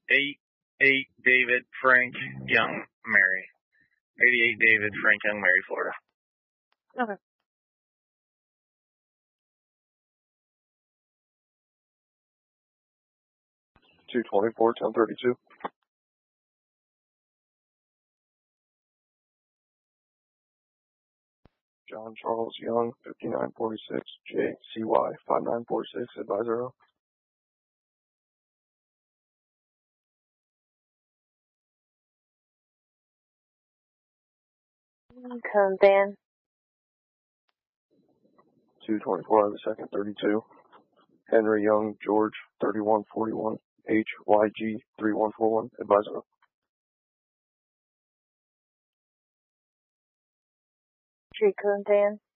88 David Frank Young Mary. 88 David Frank Young Mary, Florida. Okay. $224,1032. John Charles Young, 5946, JCY 5946, advisor. Code Dan. 224 out of the second, 32. Henry Young George, 3141, HYG 3141, advisor. Tree Code Dan.